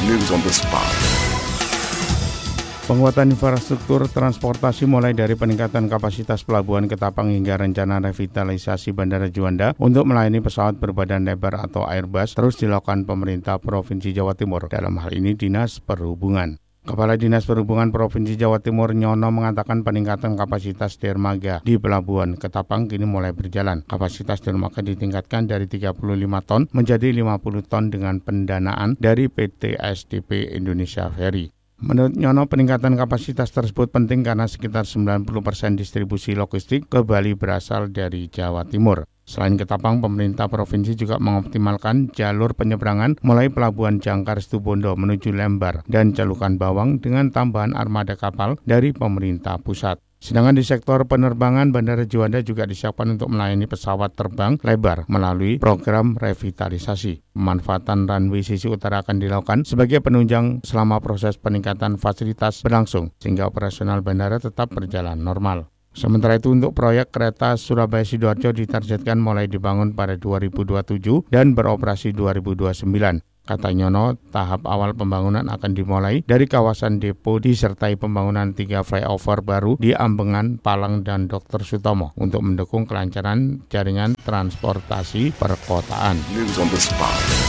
News on the spot. Penguatan infrastruktur transportasi mulai dari peningkatan kapasitas pelabuhan Ketapang hingga rencana revitalisasi Bandara Juanda untuk melayani pesawat berbadan lebar atau Airbus terus dilakukan pemerintah Provinsi Jawa Timur, dalam hal ini Dinas Perhubungan. Kepala Dinas Perhubungan Provinsi Jawa Timur Nyono mengatakan peningkatan kapasitas dermaga di Pelabuhan Ketapang kini mulai berjalan. Kapasitas dermaga ditingkatkan dari 35 ton menjadi 50 ton dengan pendanaan dari PT SDP Indonesia Ferry. Menurut Nyono, peningkatan kapasitas tersebut penting karena sekitar 90% distribusi logistik ke Bali berasal dari Jawa Timur. Selain Ketapang, pemerintah provinsi juga mengoptimalkan jalur penyeberangan mulai Pelabuhan Jangkar Situbondo menuju Lembar dan Celukan Bawang dengan tambahan armada kapal dari pemerintah pusat. Sedangkan di sektor penerbangan, Bandara Juanda juga disiapkan untuk melayani pesawat terbang lebar melalui program revitalisasi. Pemanfaatan runway sisi utara akan dilakukan sebagai penunjang selama proses peningkatan fasilitas berlangsung, sehingga operasional bandara tetap berjalan normal. Sementara itu, untuk proyek kereta Surabaya-Sidoarjo ditargetkan mulai dibangun pada 2027 dan beroperasi 2029. Kata Nyono, tahap awal pembangunan akan dimulai dari kawasan depo disertai pembangunan 3 flyover baru di Ambengan, Palang, dan Dr. Sutomo untuk mendukung kelancaran jaringan transportasi perkotaan. News on the spot.